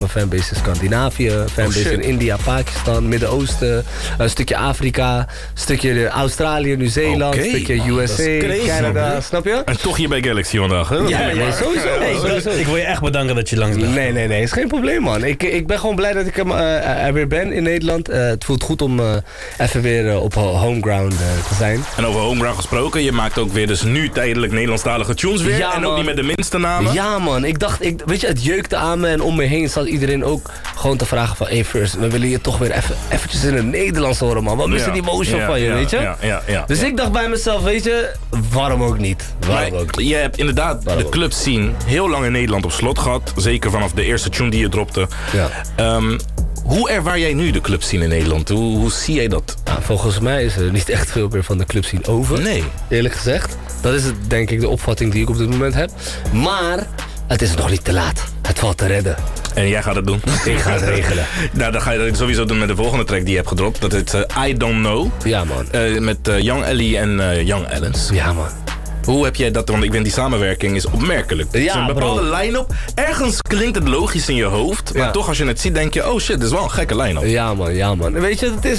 Mijn fanbase in Scandinavië, fanbase in India, Pakistan, Midden-Oosten, een stukje Afrika, een stukje Australië, Nieuw-Zeeland, een stukje USA, Canada, snap je? En toch hier bij Galaxy vandaag, hè? Ja, nee, sowieso. Ik wil je echt bedanken dat je langs bent. Nee, is geen probleem, man. Ik ben gewoon blij dat ik er weer ben in Nederland. Het voelt goed om even weer op homeground te zijn. En over homeground gesproken, je maakt ook weer dus nu tijdelijk Nederlandstalige tunes weer. Ja, en ook niet met de minste namen. Ja, man. Ik dacht, weet je, het jeukte aan me en om me heen zat iedereen ook gewoon te vragen van... Hey, First, we willen je toch weer eventjes in het Nederlands horen, man. Wat is die emotion van je, weet je? Dus ik dacht bij mezelf, weet je, waarom ook niet? Je hebt inderdaad de club scene heel lang in Nederland op slot gehad. Zeker vanaf de eerste tune die je dropte. Ja. Hoe ervaar jij nu de club scene in Nederland? Hoe zie jij dat? Nou, volgens mij is er niet echt veel meer van de club scene over. Nee. Eerlijk gezegd. Dat is denk ik de opvatting die ik op dit moment heb. Maar het is nog niet te laat. Het valt te redden. En jij gaat het doen? Ik ga het regelen. Nou, dan ga je dat sowieso doen met de volgende track die je hebt gedropt. Dat is I Don't Know. Ja, man. Met Young Ellie en Young Ellens. Ja, man. Hoe heb jij dat? Want ik vind die samenwerking is opmerkelijk. Ja, het is een bepaalde line-up. Ergens klinkt het logisch in je hoofd. Maar toch als je het ziet denk je... Oh shit, dit is wel een gekke line-up. Ja, man. Weet je, het is...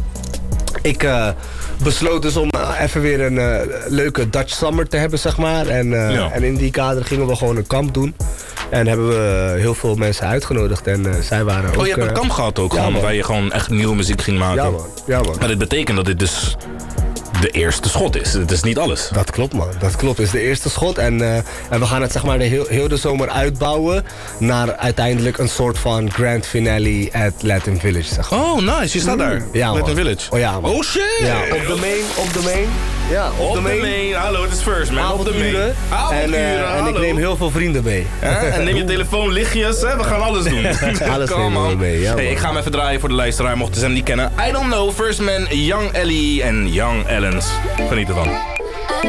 Ik besloot dus om even weer een leuke Dutch Summer te hebben, zeg maar. En in die kader gingen we gewoon een kamp doen. En hebben we heel veel mensen uitgenodigd. En zij waren ook... Oh, je hebt een kamp gehad ook, gewoon, waar je gewoon echt nieuwe muziek ging maken. Ja, man. Maar dit betekent dat dit dus de eerste schot is. Het is niet alles. Dat klopt, man. Dat klopt. Het is de eerste schot. En we gaan het zeg maar heel de zomer uitbouwen naar uiteindelijk een soort van grand finale at Latin Village, zeg maar. Oh, nice. Je staat daar. Ja, Latin Village. Oh, ja, man. Oh, shit. Ja, op de main. Ja, op de main. Hallo, het is First, man. Op de main. En ik neem heel veel vrienden mee. En neem je telefoon, lichtjes. Hè? We gaan alles doen. Alles nemen we mee, ja, hey, ik ga hem even draaien voor de luisteraar, mochten ze hem niet kennen. I Don't Know, First Man, Young Ellie en Young Ellens. Geniet ervan.